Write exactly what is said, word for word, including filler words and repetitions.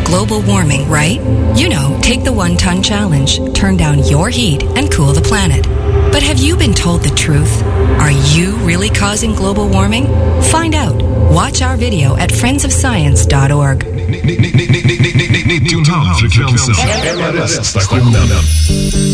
global warming, right? You know, take the one-ton challenge. Turn down your heat and cool the planet. But have you been told the truth? Are you really causing global warming? Find out. Watch our video at friends of science dot org. nitton frekvensen.